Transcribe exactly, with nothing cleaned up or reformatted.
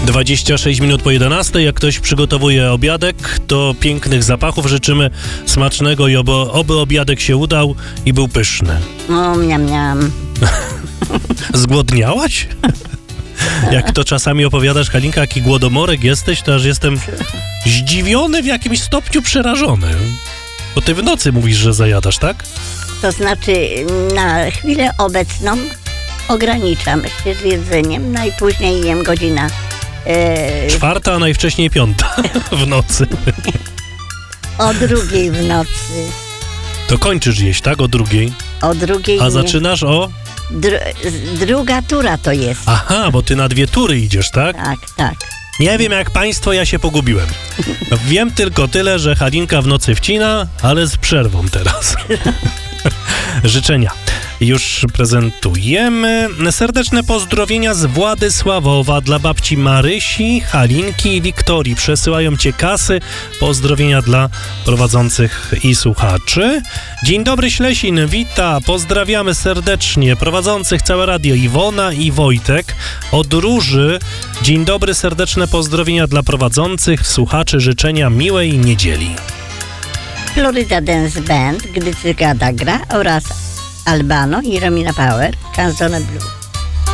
dwadzieścia sześć minut po jedenastej. Jak ktoś przygotowuje obiadek, to pięknych zapachów życzymy, smacznego i oby, oby obiadek się udał i był pyszny. O, miam, miam. Zgłodniałaś? Jak to czasami opowiadasz, Halinka, jaki głodomorek jesteś, to aż jestem zdziwiony, w jakimś stopniu przerażony. Bo ty w nocy mówisz, że zajadasz, tak? To znaczy, na chwilę obecną ograniczam się z jedzeniem. Najpóźniej jem godzina... E, Czwarta, a najwcześniej piąta w nocy. O drugiej w nocy. To kończysz jeść, tak? O drugiej? O drugiej A nie. zaczynasz o... Dru- druga tura to jest. Aha, bo ty na dwie tury idziesz, tak? Tak, tak. Nie wiem jak państwo, ja się pogubiłem. Wiem tylko tyle, że Halinka w nocy wcina, ale z przerwą teraz. Życzenia już prezentujemy. Serdeczne pozdrowienia z Władysławowa dla babci Marysi, Halinki i Wiktorii. Przesyłają cię kasy. Pozdrowienia dla prowadzących i słuchaczy. Dzień dobry, Ślesin, wita, pozdrawiamy serdecznie prowadzących całe radio Iwona i Wojtek. Od Róży, dzień dobry, serdeczne pozdrowienia dla prowadzących, słuchaczy, życzenia miłej niedzieli. Florida Dance Band, gdy cygada gra oraz Albano i Romina Power, Canzone Blue.